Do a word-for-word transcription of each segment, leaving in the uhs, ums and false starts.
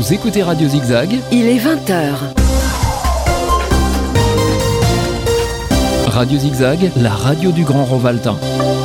Vous écoutez Radio Zigzag. Il est vingt heures. Radio Zigzag, la radio du Grand Rovaltain.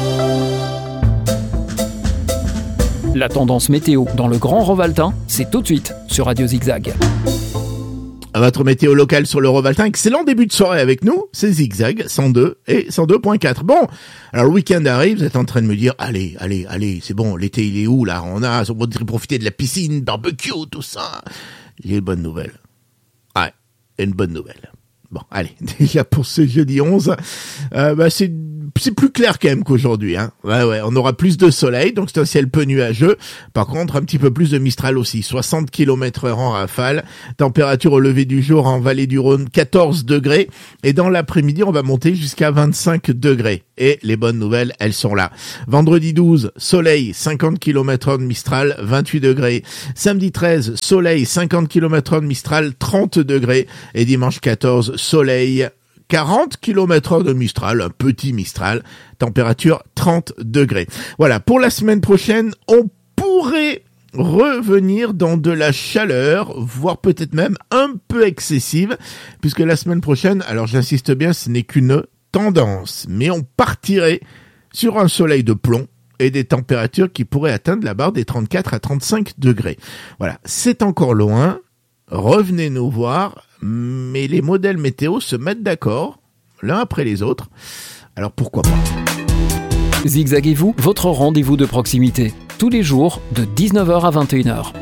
La tendance météo dans le Grand Rovaltain, c'est tout de suite sur Radio Zigzag. À votre météo locale sur le Rovaltain, excellent début de soirée avec nous, c'est Zigzag cent deux et cent deux point quatre. Bon, alors le week-end arrive, vous êtes en train de me dire, allez, allez, allez, c'est bon, l'été il est où là? On a, on va profiter de la piscine, barbecue, tout ça. J'ai une bonne nouvelle. Ouais, une bonne nouvelle. Bon, allez, déjà pour ce jeudi onze, euh, bah c'est c'est plus clair quand même qu'aujourd'hui, hein. Ouais, ouais, on aura plus de soleil, donc c'est un ciel peu nuageux. Par contre, un petit peu plus de Mistral aussi, soixante kilomètres heure en rafale. Température au lever du jour en vallée du Rhône, quatorze degrés. Et dans l'après-midi, on va monter jusqu'à vingt-cinq degrés. Et les bonnes nouvelles, elles sont là. Vendredi douze, soleil, cinquante kilomètres heure de Mistral, vingt-huit degrés. Samedi treize, soleil, cinquante kilomètres heure de Mistral, trente degrés. Et dimanche quatorze, soleil, quarante kilomètres heure de Mistral, un petit Mistral, température trente degrés. Voilà, pour la semaine prochaine, on pourrait revenir dans de la chaleur, voire peut-être même un peu excessive, puisque la semaine prochaine, alors j'insiste bien, ce n'est qu'une tendance, mais on partirait sur un soleil de plomb et des températures qui pourraient atteindre la barre des trente-quatre à trente-cinq degrés. Voilà, c'est encore loin, revenez nous voir, mais les modèles météo se mettent d'accord, l'un après les autres, alors pourquoi pas. Zigzaguez-vous, votre rendez-vous de proximité, tous les jours de dix-neuf heures à vingt et une heures.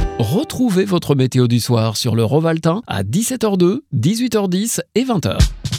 Retrouvez votre météo du soir sur le Rovaltain à dix-sept heures deux, dix-huit heures dix et vingt heures.